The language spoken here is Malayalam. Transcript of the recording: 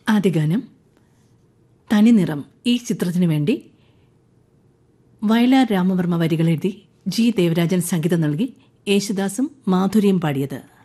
ആദ്യ ഗാനം തനിനിറം. ഈ ചിത്രത്തിനു വേണ്ടി വയലാർ രാമവർമ്മ വരികൾ എഴുതി ജി ദേവരാജൻ സംഗീതം നൽകി യേശുദാസും മാധുരിയും പാടിയത്.